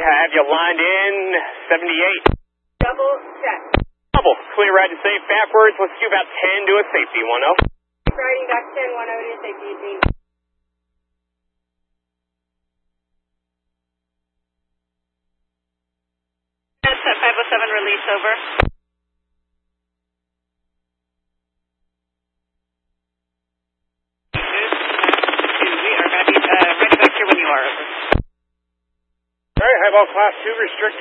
Have you lined in 78? Double check. Double. Clear right and safe backwards. Let's do about 10 to a safety. 10. Riding back 10, 10 to safety, Eugene. Set 507, release, over. We are ready back here when you are, over. All right, highball class 2 restricted.